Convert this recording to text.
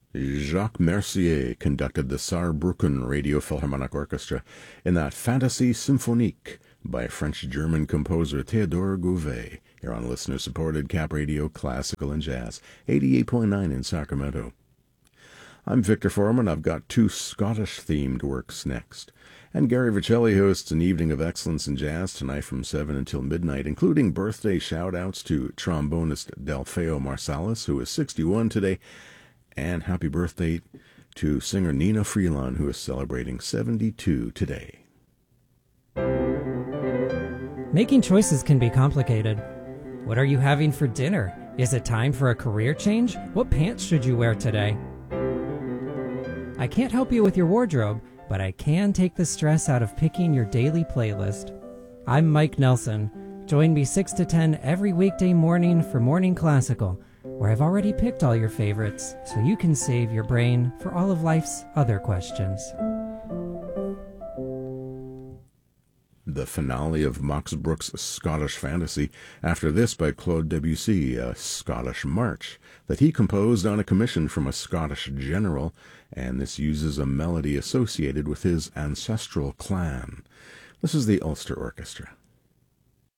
Jacques Mercier conducted the Saarbrücken Radio Philharmonic Orchestra in that Fantasie Symphonique by French-German composer Theodore Gouvet, here on listener-supported Cap Radio Classical and Jazz, 88.9 in Sacramento. I'm Victor Foreman. I've got two Scottish-themed works next. And Gary Vicelli hosts an evening of excellence in jazz tonight from 7 until midnight, including birthday shout-outs to trombonist Delfeo Marsalis, who is 61 today, and happy birthday to singer Nina Freelon, who is celebrating 72 today. Making choices can be complicated. What are you having for dinner? Is it time for a career change? What pants should you wear today? I can't help you with your wardrobe, but I can take the stress out of picking your daily playlist. I'm Mike Nelson. Join me 6 to 10 every weekday morning for Morning Classical, where I've already picked all your favorites, so you can save your brain for all of life's other questions. The finale of Max Bruch's Scottish Fantasy, after this by Claude Debussy, a Scottish march that he composed on a commission from a Scottish general, and this uses a melody associated with his ancestral clan. This is the Ulster Orchestra.